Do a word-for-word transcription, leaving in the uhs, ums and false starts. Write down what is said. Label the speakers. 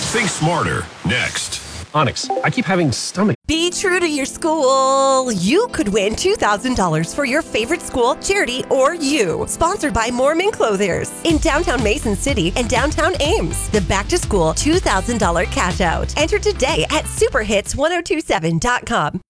Speaker 1: Think smarter. Next.
Speaker 2: Onyx, I keep having stomach.
Speaker 3: Be true to your school. You could win two thousand dollars for your favorite school, charity, or you. Sponsored by Mormon Clothiers in downtown Mason City and downtown Ames. The Back to School two thousand dollars Cash Out. Enter today at super hits ten twenty-seven dot com.